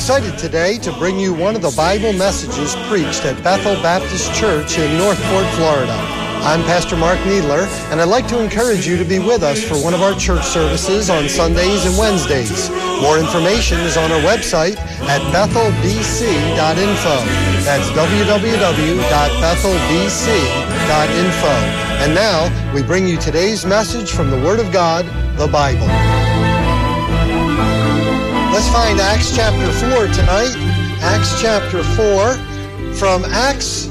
excited today to bring you one of the Bible messages preached at Bethel Baptist Church in Northport, Florida. I'm Pastor Mark Needler, and I'd like to encourage you to be with us for one of our church services on Sundays and Wednesdays. More information is on our website at bethelbc.info. That's www.bethelbc.info. And now, we bring you today's message from the Word of God, the Bible. Let's find Acts chapter 4 tonight. Acts chapter 4. From Acts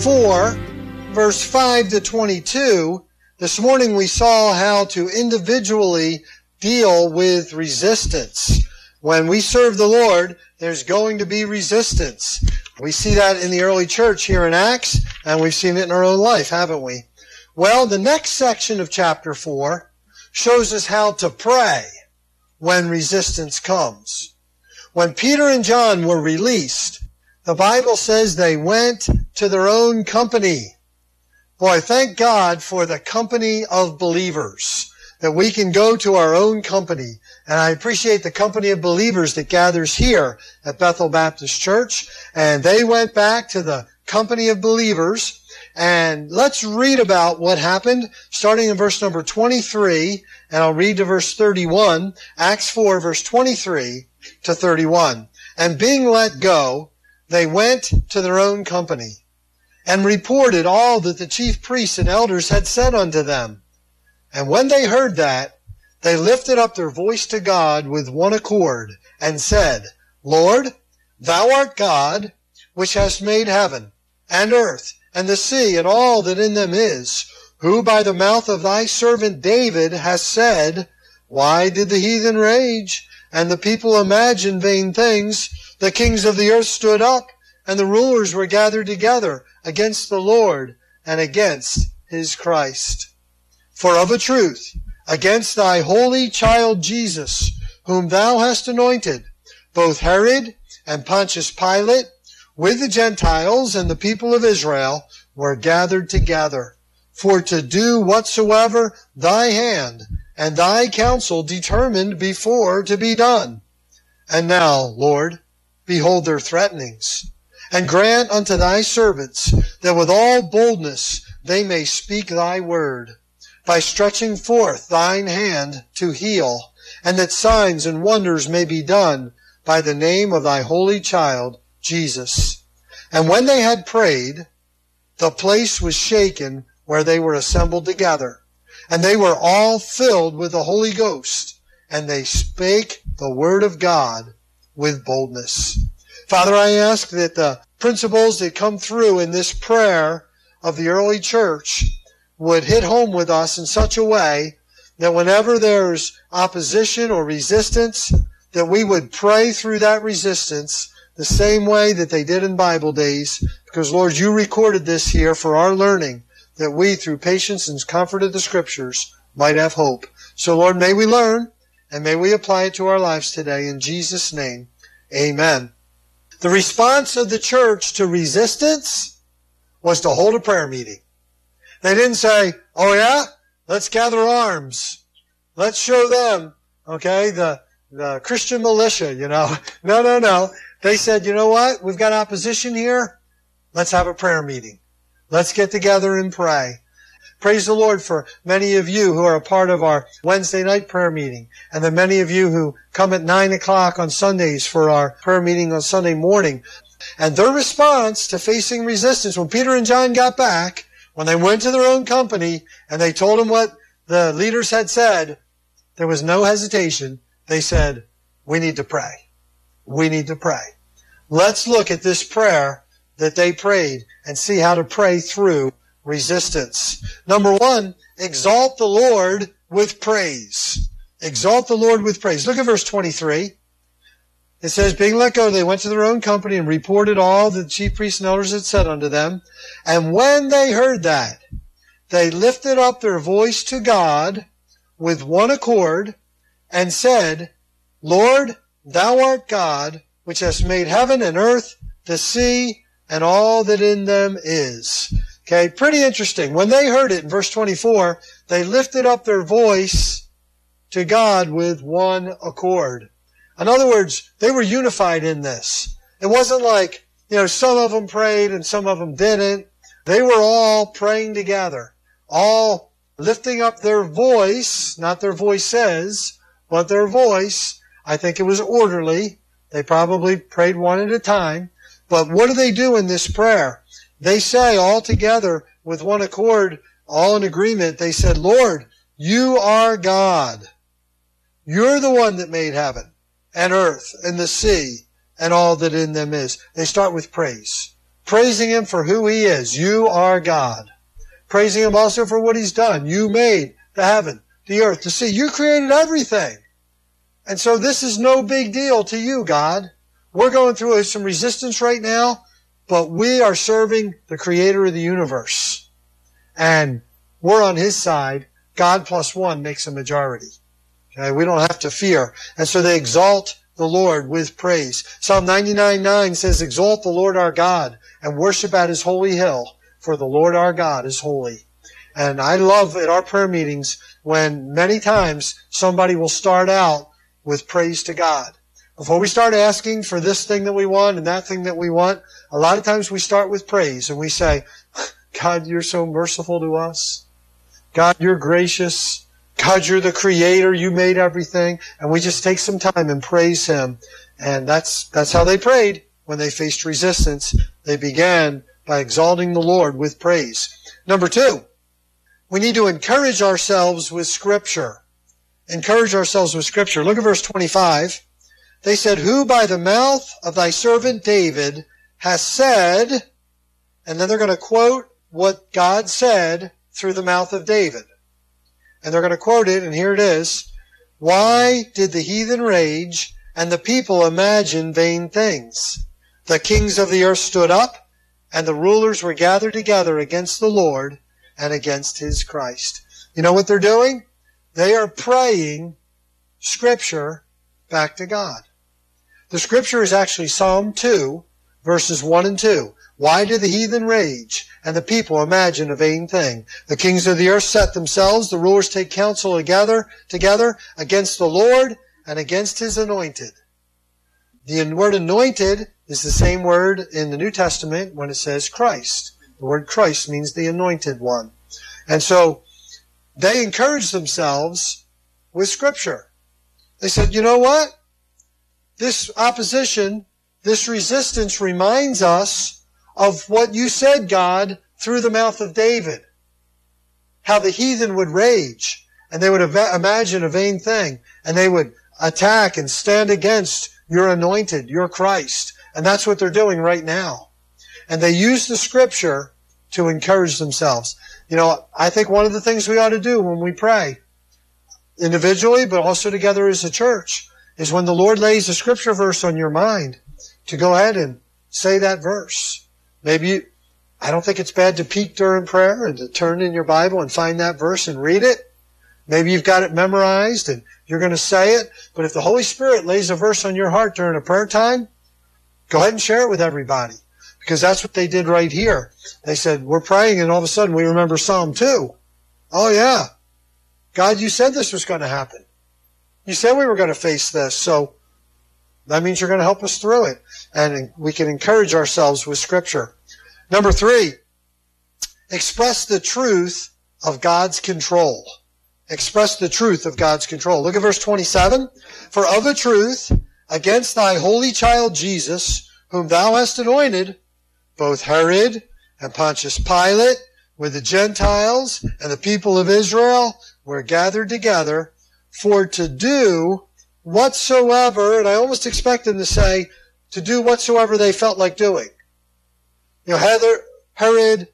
4, verse 5 to 22, this morning we saw how to individually deal with resistance. When we serve the Lord, there's going to be resistance. We see that in the early church here in Acts, and we've seen it in our own life, haven't we? Well, the next section of chapter 4 shows us how to pray when resistance comes. When Peter and John were released, the Bible says they went to their own company. Boy, thank God for the company of believers, that we can go to our own company. And I appreciate the company of believers that gathers here at Bethel Baptist Church. And they went back to the company of believers. And let's read about what happened, starting in verse number 23, and I'll read to verse 31, Acts 4, verse 23 to 31. And being let go, they went to their own company, and reported all that the chief priests and elders had said unto them. And when they heard that, they lifted up their voice to God with one accord, and said, Lord, thou art God, which hast made heaven, and earth, and the sea, and all that in them is, who by the mouth of thy servant David hast said, Why did the heathen rage, and the people imagine vain things? The kings of the earth stood up, and the rulers were gathered together against the Lord and against his Christ. For of a truth, against thy holy child Jesus, whom thou hast anointed, both Herod and Pontius Pilate, with the Gentiles and the people of Israel, were gathered together, for to do whatsoever thy hand and thy counsel determined before to be done. And now, Lord, behold their threatenings, and grant unto thy servants that with all boldness they may speak thy word, by stretching forth thine hand to heal, and that signs and wonders may be done by the name of thy holy child, Jesus. And when they had prayed, the place was shaken where they were assembled together, and they were all filled with the Holy Ghost, and they spake the word of God with boldness. Father, I ask that the principles that come through in this prayer of the early church would hit home with us in such a way that whenever there's opposition or resistance, that we would pray through that resistance the same way that they did in Bible days, because, Lord, you recorded this here for our learning, that we, through patience and comfort of the Scriptures, might have hope. So, Lord, may we learn, and may we apply it to our lives today. In Jesus' name, amen. The response of the church to resistance was to hold a prayer meeting. They didn't say, oh yeah, let's gather arms. Let's show them, okay, the Christian militia, you know. No. They said, you know what? We've got opposition here. Let's have a prayer meeting. Let's get together and pray. Praise the Lord for many of you who are a part of our Wednesday night prayer meeting, and the many of you who come at 9 o'clock on Sundays for our prayer meeting on Sunday morning. And their response to facing resistance, when Peter and John got back, when they went to their own company and they told them what the leaders had said, there was no hesitation. They said, we need to pray. We need to pray. Let's look at this prayer that they prayed and see how to pray through resistance. Number one, exalt the Lord with praise. Exalt the Lord with praise. Look at verse 23. It says, being let go, they went to their own company and reported all that the chief priests and elders had said unto them. And when they heard that, they lifted up their voice to God with one accord and said, Lord, thou art God, which hast made heaven and earth, the sea, and all that in them is. Okay, pretty interesting. When they heard it in verse 24, they lifted up their voice to God with one accord. In other words, they were unified in this. It wasn't like, some of them prayed and some of them didn't. They were all praying together, all lifting up their voice, not their voices, but their voice. I think it was orderly. They probably prayed one at a time. But what do they do in this prayer? They say all together with one accord, all in agreement, they said, Lord, you are God. You're the one that made heaven and earth and the sea and all that in them is. They start with praise. Praising Him for who He is. You are God. Praising Him also for what He's done. You made the heaven, the earth, the sea. You created everything. And so this is no big deal to you, God. We're going through some resistance right now, but we are serving the Creator of the universe. And we're on His side. God plus one makes a majority. Okay? We don't have to fear. And so they exalt the Lord with praise. Psalm 99:9 says, exalt the Lord our God and worship at His holy hill, for the Lord our God is holy. And I love at our prayer meetings when many times somebody will start out with praise to God. Before we start asking for this thing that we want and that thing that we want, a lot of times we start with praise and we say, God, you're so merciful to us. God, you're gracious. God, you're the Creator. You made everything. And we just take some time and praise Him. And that's how they prayed when they faced resistance. They began by exalting the Lord with praise. Number 2, we need to encourage ourselves with Scripture. Encourage ourselves with Scripture. Look at verse 25. They said, who by the mouth of thy servant David has said, and then they're going to quote what God said through the mouth of David. And they're going to quote it, and here it is. Why did the heathen rage and the people imagine vain things? The kings of the earth stood up, and the rulers were gathered together against the Lord and against His Christ. You know what they're doing? They are praying Scripture back to God. The Scripture is actually Psalm 2, verses 1 and 2. Why do the heathen rage and the people imagine a vain thing? The kings of the earth set themselves, the rulers take counsel together against the Lord and against His anointed. The word anointed is the same word in the New Testament when it says Christ. The word Christ means the anointed one. And so they encouraged themselves with Scripture. They said, you know what? This opposition, this resistance reminds us of what you said, God, through the mouth of David. How the heathen would rage, and they would imagine a vain thing, and they would attack and stand against your anointed, your Christ. And that's what they're doing right now. And they use the Scripture to encourage themselves. I think one of the things we ought to do when we pray, individually, but also together as a church, is when the Lord lays a Scripture verse on your mind, to go ahead and say that verse. I don't think it's bad to peek during prayer and to turn in your Bible and find that verse and read it. Maybe you've got it memorized and you're going to say it. But if the Holy Spirit lays a verse on your heart during a prayer time, go ahead and share it with everybody. Because that's what they did right here. They said, we're praying and all of a sudden we remember Psalm 2. Oh yeah. God, you said this was going to happen. You said we were going to face this, so that means you're going to help us through it. And we can encourage ourselves with Scripture. Number 3, express the truth of God's control. Express the truth of God's control. Look at verse 27. For of a truth, against thy holy child Jesus, whom thou hast anointed, both Herod and Pontius Pilate, with the Gentiles and the people of Israel, were gathered together for to do whatsoever, and I almost expect them to say, to do whatsoever they felt like doing. Herod,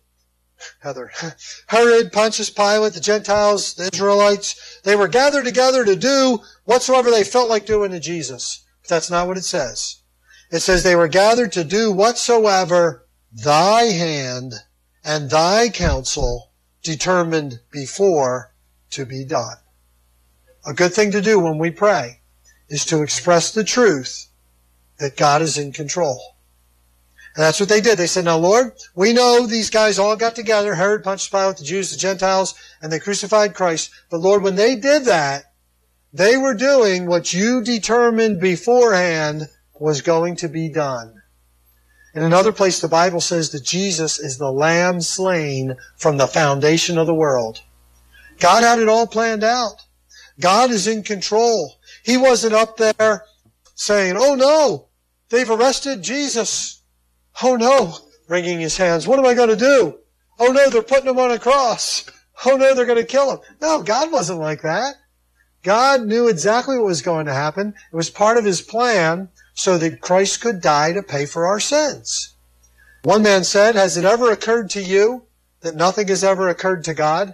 Pontius Pilate, the Gentiles, the Israelites, they were gathered together to do whatsoever they felt like doing to Jesus. But that's not what it says. It says they were gathered to do whatsoever thy hand and thy counsel determined before to be done. A good thing to do when we pray is to express the truth that God is in control. And that's what they did. They said, now Lord, we know these guys all got together, Herod, Pontius Pilate, the Jews, the Gentiles, and they crucified Christ. But Lord, when they did that, They were doing what you determined beforehand was going to be done. In another place, the Bible says that Jesus is the Lamb slain from the foundation of the world. God had it all planned out. God is in control. He wasn't up there saying, "Oh no, they've arrested Jesus. Oh no," wringing his hands. "What am I going to do? Oh no, they're putting him on a cross. Oh no, they're going to kill him." No, God wasn't like that. God knew exactly what was going to happen. It was part of His plan so that Christ could die to pay for our sins. One man said, "Has it ever occurred to you that nothing has ever occurred to God?"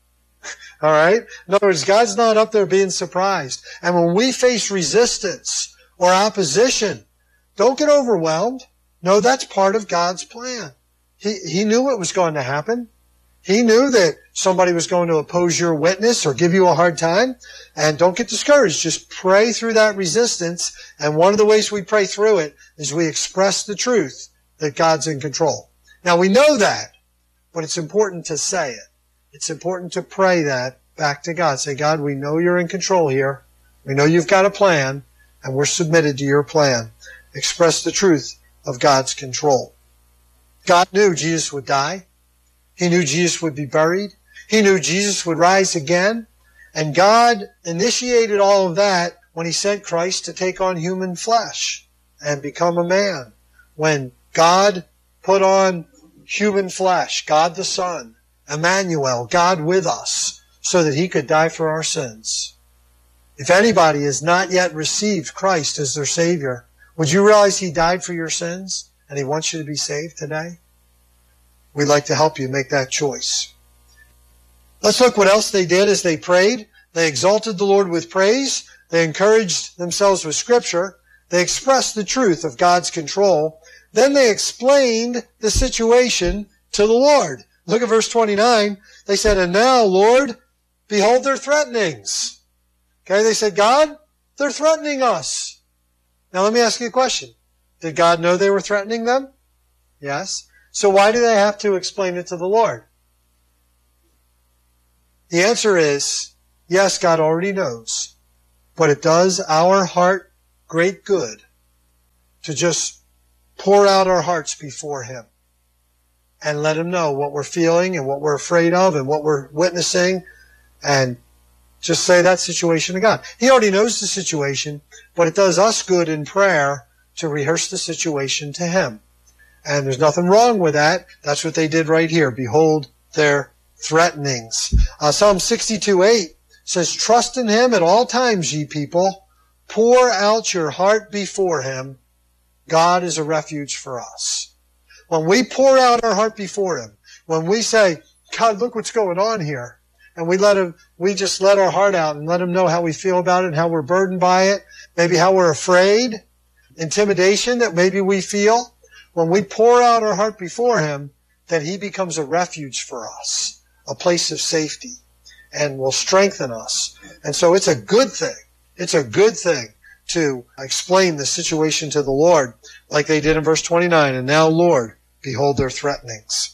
All right? In other words, God's not up there being surprised. And when we face resistance or opposition, don't get overwhelmed. No, that's part of God's plan. He knew what was going to happen. He knew that somebody was going to oppose your witness or give you a hard time. And don't get discouraged. Just pray through that resistance. And one of the ways we pray through it is we express the truth that God's in control. Now, we know that, but it's important to say it. It's important to pray that back to God. Say, "God, we know you're in control here. We know you've got a plan, and we're submitted to your plan." Express the truth of God's control. God knew Jesus would die. He knew Jesus would be buried. He knew Jesus would rise again. And God initiated all of that when He sent Christ to take on human flesh and become a man. When God put on human flesh, God the Son, Emmanuel, God with us, so that He could die for our sins. If anybody has not yet received Christ as their Savior, would you realize He died for your sins and He wants you to be saved today? We'd like to help you make that choice. Let's look what else they did as they prayed. They exalted the Lord with praise. They encouraged themselves with Scripture. They expressed the truth of God's control. Then they explained the situation to the Lord. Look at verse 29. They said, "And now, Lord, behold their threatenings." Okay, they said, "God, they're threatening us." Now let me ask you a question. Did God know they were threatening them? Yes. So why do they have to explain it to the Lord? The answer is, yes, God already knows. But it does our heart great good to just pour out our hearts before Him and let Him know what we're feeling and what we're afraid of and what we're witnessing, and just say that situation to God. He already knows the situation, but it does us good in prayer to rehearse the situation to Him. And there's nothing wrong with that. That's what they did right here. Behold their threatenings. Psalm 62:8 says, "Trust in Him at all times, ye people. Pour out your heart before Him. God is a refuge for us." When we pour out our heart before Him, when we say, "God, look what's going on here," and we just let our heart out and let Him know how we feel about it and how we're burdened by it, maybe how we're afraid, intimidation that maybe we feel. When we pour out our heart before Him, then He becomes a refuge for us, a place of safety, and will strengthen us. And so it's a good thing. It's a good thing to explain the situation to the Lord, like they did in verse 29. "And now, Lord, behold their threatenings."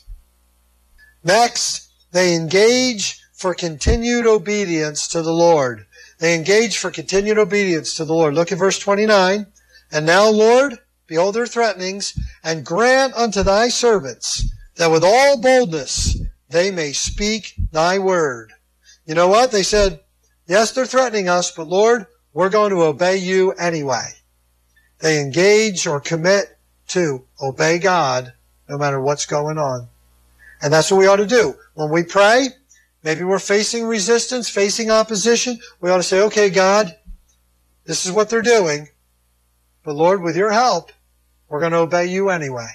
Next, they engage for continued obedience to the Lord. They engage for continued obedience to the Lord. Look at verse 29. "And now, Lord, behold their threatenings, and grant unto thy servants that with all boldness they may speak thy word." You know what? They said, yes, they're threatening us, but Lord, we're going to obey you anyway. They engage or commit to obey God no matter what's going on. And that's what we ought to do. When we pray, maybe we're facing resistance, facing opposition, we ought to say, "Okay, God, this is what they're doing, but Lord, with your help, we're going to obey you anyway."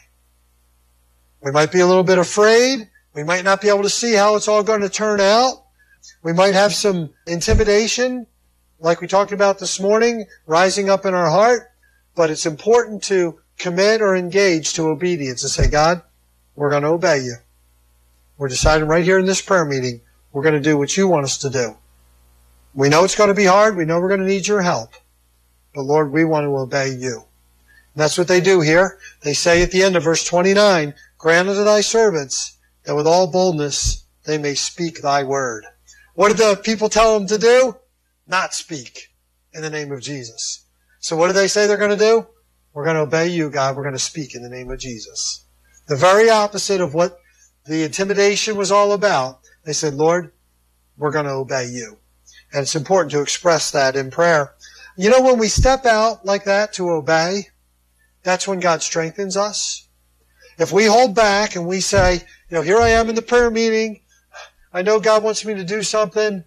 We might be a little bit afraid. We might not be able to see how it's all going to turn out. We might have some intimidation, like we talked about this morning, rising up in our heart. But it's important to commit or engage to obedience and say, "God, we're going to obey you. We're deciding right here in this prayer meeting, we're going to do what you want us to do. We know it's going to be hard. We know we're going to need your help. But Lord, we want to obey you." And that's what they do here. They say at the end of verse 29, "Grant unto thy servants that with all boldness they may speak thy word." What did the people tell them to do? not speak in the name of Jesus. So what do they say they're going to do? We're going to obey you, God. We're going to speak in the name of Jesus. The very opposite of what the intimidation was all about. They said, Lord, we're going to obey you. And it's important to express that in prayer. You know, when we step out like that to obey, that's when God strengthens us. If we hold back and we say, you know, here I am in the prayer meeting. I know God wants me to do something.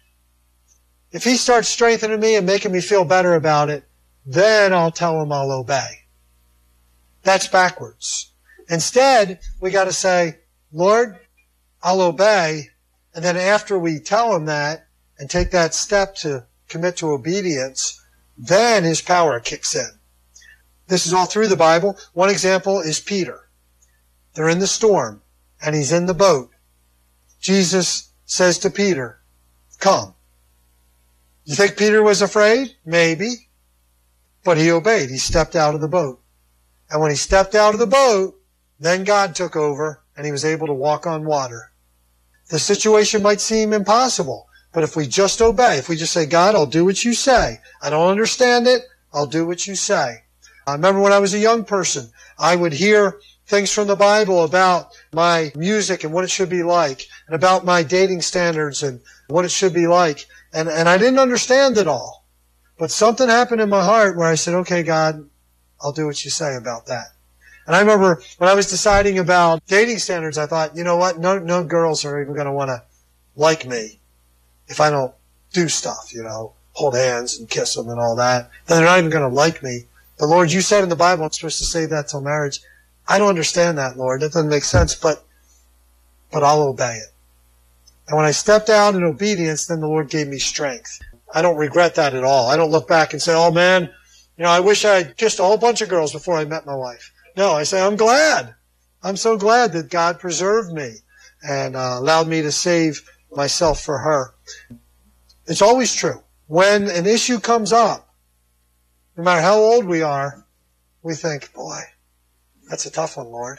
If He starts strengthening me and making me feel better about it, then I'll tell Him I'll obey. That's backwards. Instead, we got to say, Lord, I'll obey. And then after we tell Him that and take that step to commit to obedience, then His power kicks in. This is all through the Bible. One example is Peter. They're in the storm, and he's in the boat. Jesus says to Peter, come. You think Peter was afraid? Maybe. But he obeyed. He stepped out of the boat. And when he stepped out of the boat, then God took over, and he was able to walk on water. The situation might seem impossible, but if we just obey, if we just say, God, I'll do what you say. I don't understand it. I'll do what you say. I remember when I was a young person, I would hear things from the Bible about my music and what it should be like, and about my dating standards and what it should be like. And I didn't understand it all. But something happened in my heart where I said, okay, God, I'll do what you say about that. And I remember when I was deciding about dating standards, I thought, you know what? No girls are even going to want to like me if I don't do stuff, you know, hold hands and kiss them and all that. Then they're not even going to like me. But Lord, you said in the Bible I'm supposed to say that till marriage. I don't understand that, Lord. That doesn't make sense, but I'll obey it. And when I stepped out in obedience, then the Lord gave me strength. I don't regret that at all. I don't look back and say, oh man, you know, I wish I had kissed a whole bunch of girls before I met my wife. No, I say, I'm glad. I'm so glad that God preserved me and allowed me to save myself for her. It's always true. When an issue comes up, no matter how old we are, we think, boy, that's a tough one, Lord.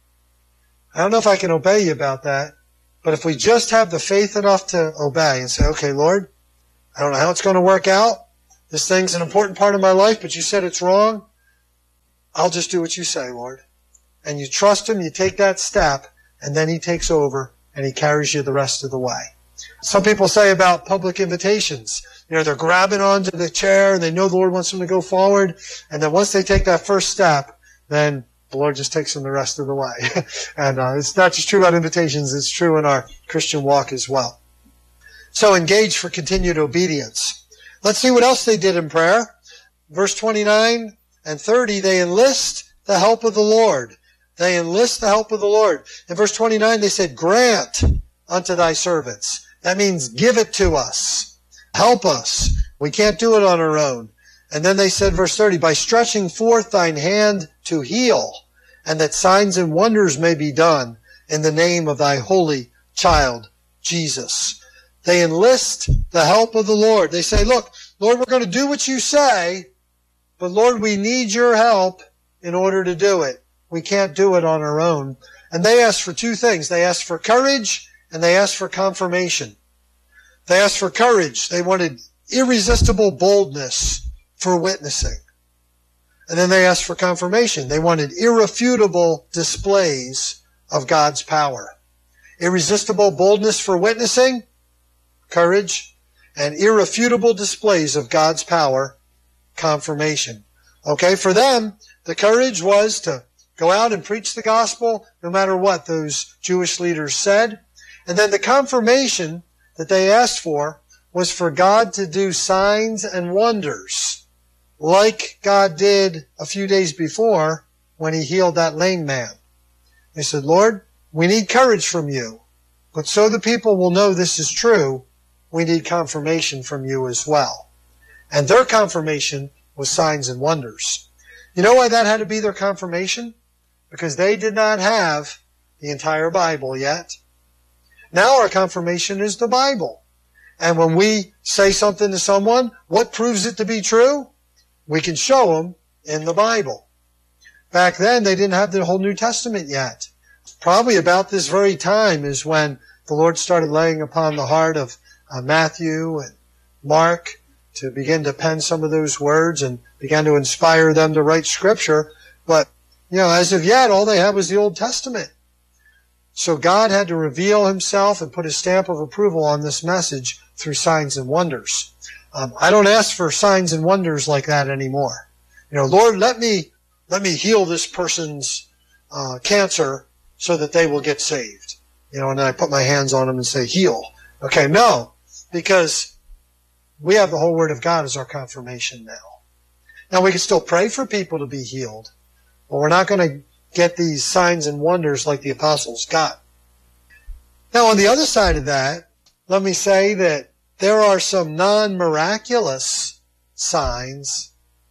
I don't know if I can obey you about that, but if we just have the faith enough to obey and say, okay, Lord, I don't know how it's going to work out. This thing's an important part of my life, but you said it's wrong. I'll just do what you say, Lord. And you trust Him, you take that step, and then He takes over and He carries you the rest of the way. Some people say about public invitations, you know, they're grabbing onto the chair and they know the Lord wants them to go forward. And then once they take that first step, then the Lord just takes them the rest of the way. And it's not just true about invitations, it's true in our Christian walk as well. So engage for continued obedience. Let's see what else they did in prayer. Verse 29 and 30, they enlist the help of the Lord. They enlist the help of the Lord. In verse 29, they said, grant unto thy servants. That means give it to us. Help us. We can't do it on our own. And then they said, verse 30, by stretching forth thine hand to heal, and that signs and wonders may be done in the name of thy holy child, Jesus. They enlist the help of the Lord. They say, look, Lord, we're going to do what you say, but Lord, we need your help in order to do it. We can't do it on our own. And they asked for two things. They asked for courage and they asked for confirmation. They asked for courage. They wanted irresistible boldness for witnessing. And then they asked for confirmation. They wanted irrefutable displays of God's power. Irresistible boldness for witnessing, courage, and irrefutable displays of God's power, confirmation. Okay, for them, the courage was to go out and preach the gospel no matter what those Jewish leaders said. And then the confirmation that they asked for was for God to do signs and wonders like God did a few days before when He healed that lame man. They said, Lord, we need courage from you, but so the people will know this is true, we need confirmation from you as well. And their confirmation was signs and wonders. You know why that had to be their confirmation? Because they did not have the entire Bible yet. Now our confirmation is the Bible. And when we say something to someone, what proves it to be true? We can show them in the Bible. Back then, they didn't have the whole New Testament yet. Probably about this very time is when the Lord started laying upon the heart of Matthew and Mark to begin to pen some of those words and began to inspire them to write Scripture. But, as of yet, all they had was the Old Testament. So God had to reveal himself and put his stamp of approval on this message through signs and wonders. I don't ask for signs and wonders like that anymore. Lord, let me heal this person's cancer so that they will get saved. And then I put my hands on them and say, heal. Okay, no, because we have the whole Word of God as our confirmation now. Now, we can still pray for people to be healed, but we're not going to get these signs and wonders like the apostles got. Now, on the other side of that, let me say that there are some non-miraculous signs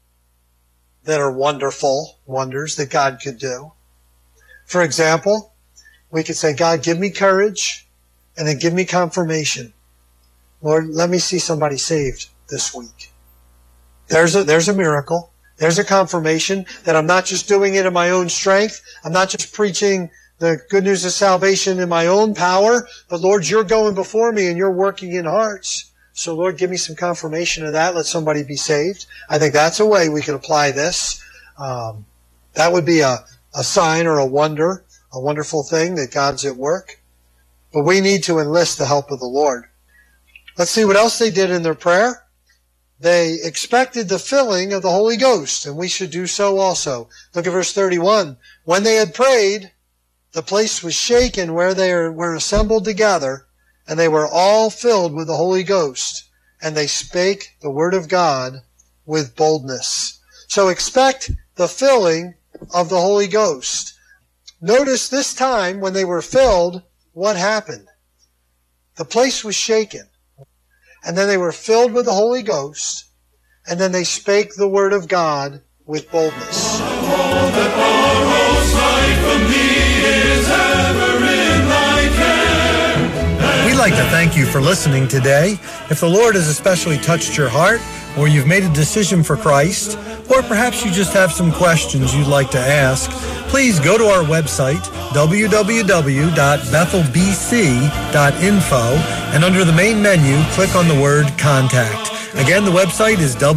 that are wonderful wonders that God could do. For example, we could say, God, give me courage, and then give me confirmation. Lord, let me see somebody saved this week. There's a miracle. There's a confirmation that I'm not just doing it in my own strength. I'm not just preaching the good news of salvation in my own power, but Lord, you're going before me and you're working in hearts. So Lord, give me some confirmation of that. Let somebody be saved. I think that's a way we could apply this. That would be a sign or a wonder, a wonderful thing that God's at work. But we need to enlist the help of the Lord. Let's see what else they did in their prayer. They expected the filling of the Holy Ghost, and we should do so also. Look at verse 31. When they had prayed, the place was shaken where they were assembled together, and they were all filled with the Holy Ghost, and they spake the word of God with boldness. So expect the filling of the Holy Ghost. Notice this time when they were filled, what happened? The place was shaken. And then they were filled with the Holy Ghost, and then they spake the word of God with boldness. We'd like to thank you for listening today. If the Lord has especially touched your heart, or you've made a decision for Christ, or perhaps you just have some questions you'd like to ask, please go to our website, www.bethelbc.info, and under the main menu, click on the word Contact. Again, the website is